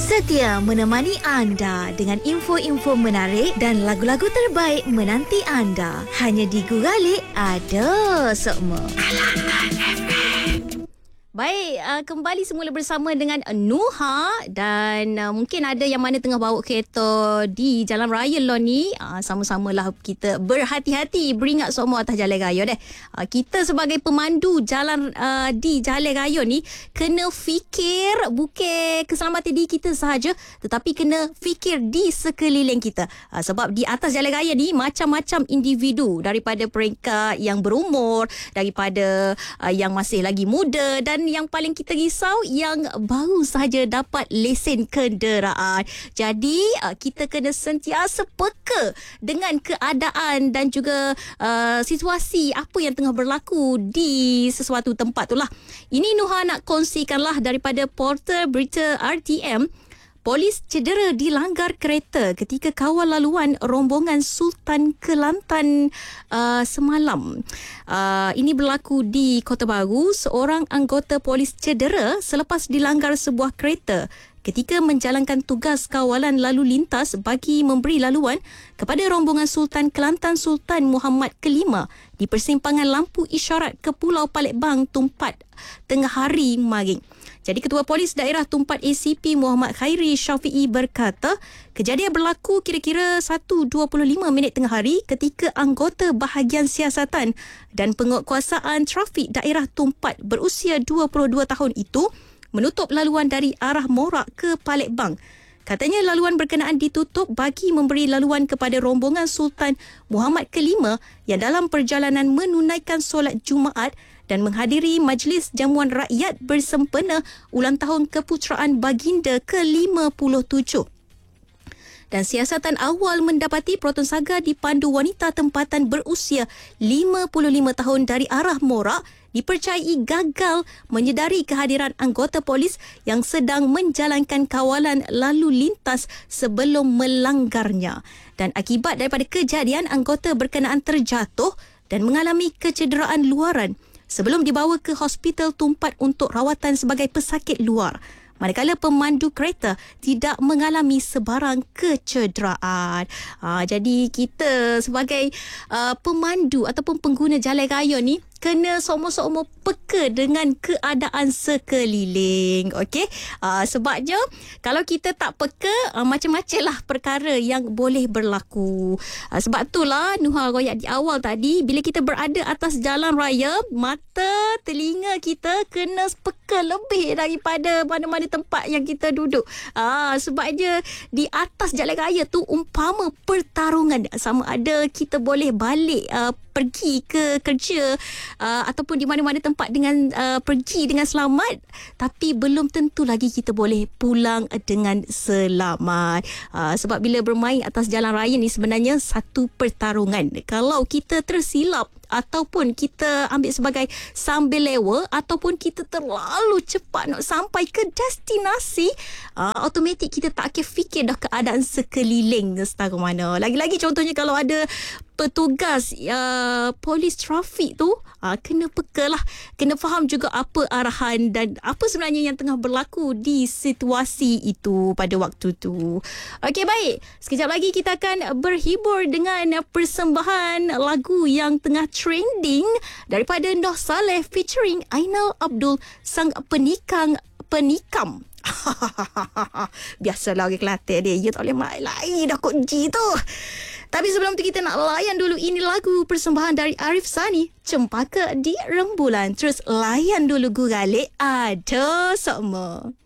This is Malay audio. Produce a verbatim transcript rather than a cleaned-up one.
Setia menemani anda dengan info-info menarik dan lagu-lagu terbaik menanti anda. Hanya di Gugalik ada semua. Kelantan F M. Baik, uh, kembali semula bersama dengan Nuha dan uh, mungkin ada yang mana tengah bawa kereta di jalan raya lah ni. Uh, sama-samalah kita berhati-hati, beringat semua atas jalan raya deh. Uh, kita sebagai pemandu jalan uh, di jalan raya ni kena fikir bukan keselamatan diri kita sahaja, tetapi kena fikir di sekeliling kita. Uh, sebab di atas jalan raya ni macam-macam individu, daripada peringkat yang berumur, daripada uh, yang masih lagi muda, dan yang paling kita risau yang baru sahaja dapat lesen kenderaan. Jadi uh, kita kena sentiasa peka dengan keadaan dan juga uh, situasi apa yang tengah berlaku di sesuatu tempat tu lah. Ini Nuha nak kongsikanlah daripada portal berita R T M. Polis cedera dilanggar kereta ketika kawal laluan rombongan Sultan Kelantan uh, semalam. Uh, ini berlaku di Kota Baru. Seorang anggota polis cedera selepas dilanggar sebuah kereta ketika menjalankan tugas kawalan lalu lintas bagi memberi laluan kepada rombongan Sultan Kelantan Sultan Muhammad kelima di persimpangan lampu isyarat ke Pulau Palembang, Tumpat, tengah hari kemarin. Jadi Ketua Polis Daerah Tumpat A C P Muhammad Khairi Syafi'i berkata, kejadian berlaku kira-kira satu dua puluh lima minit tengah hari ketika anggota bahagian siasatan dan penguatkuasaan trafik daerah Tumpat berusia dua puluh dua tahun itu menutup laluan dari arah Morak ke Palembang. Katanya laluan berkenaan ditutup bagi memberi laluan kepada rombongan Sultan Muhammad kelima yang dalam perjalanan menunaikan solat Jumaat dan menghadiri majlis jamuan rakyat bersempena ulang tahun keputeraan baginda ke lima puluh tujuh. Dan siasatan awal mendapati Proton Saga dipandu wanita tempatan berusia lima puluh lima tahun dari arah Morak dipercayai gagal menyedari kehadiran anggota polis yang sedang menjalankan kawalan lalu lintas sebelum melanggarnya. Dan akibat daripada kejadian, anggota berkenaan terjatuh dan mengalami kecederaan luaran sebelum dibawa ke hospital Tumpat untuk rawatan sebagai pesakit luar. Manakala pemandu kereta tidak mengalami sebarang kecederaan. Ha, jadi kita sebagai uh, pemandu ataupun pengguna jalan raya ni kena semua-semua peka dengan keadaan sekeliling. Okey? Uh, sebabnya kalau kita tak peka, uh, macam-macam lah perkara yang boleh berlaku. Uh, sebab itulah Nuha royak di awal tadi, bila kita berada atas jalan raya, mata, telinga kita kena peka lebih daripada mana-mana tempat yang kita duduk. Uh, sebabnya di atas jalan raya tu umpama pertarungan, sama ada kita boleh balik uh, pergi ke kerja uh, ataupun di mana-mana tempat dengan uh, pergi dengan selamat, tapi belum tentu lagi kita boleh pulang dengan selamat. Uh, sebab bila bermain atas jalan raya ni sebenarnya satu pertarungan. Kalau kita tersilap ataupun kita ambil sebagai sambil lewa ataupun kita terlalu cepat nak sampai ke destinasi, uh, automatik kita tak akan fikir dah keadaan sekeliling setara mana. Lagi-lagi contohnya kalau ada petugas uh, polis trafik tu, uh, kena peka lah, kena faham juga apa arahan dan apa sebenarnya yang tengah berlaku di situasi itu pada waktu tu. Okey, baik, sekejap lagi kita akan berhibur dengan persembahan lagu yang tengah trending daripada Noh Saleh featuring Ainal Abdul, sang penikang penikam. Biasalah orang Kelantan dia, dia tak boleh main-lain dah kot G tu. Tapi sebelum tu kita nak layan dulu ini lagu persembahan dari Arif Sani, Cempaka di Rembulan. Terus layan dulu Gugalik ada semua.